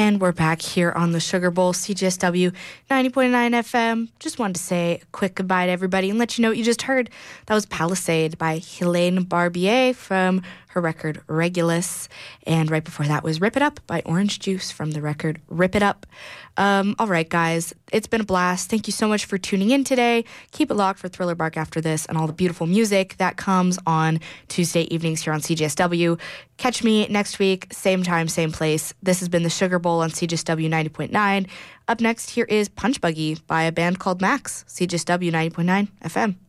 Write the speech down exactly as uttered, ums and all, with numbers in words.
And we're back here on the Sugar Bowl, C J S W ninety point nine F M. Just wanted to say a quick goodbye to everybody and let you know what you just heard. That was Palisade by Helene Barbier from her record Regulus. And right before that was Rip It Up by Orange Juice from the record Rip It Up. Um, all right, guys, it's been a blast. Thank you so much for tuning in today. Keep it locked for Thriller Bark after this and all the beautiful music that comes on Tuesday evenings here on C J S W. Catch me next week, same time, same place. This has been the Sugar Bowl on C J S W ninety point nine. Up next, here is Punch Buggy by a band called Max, C J S W ninety point nine F M.